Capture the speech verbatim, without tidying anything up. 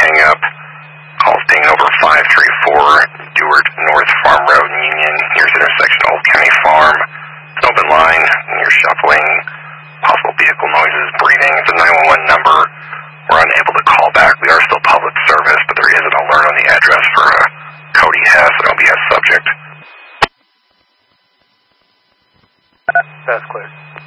hang up. Calls being over five three four Dewart North Farm Road in Union. Here's intersection Old County Farm. It's an open line. You're shuffling. Possible vehicle noises, breathing. It's a nine one one number. We're unable to call back. We are still public service, but there is an alert on the address for uh, Cody Hess, an O B S subject. That's clear.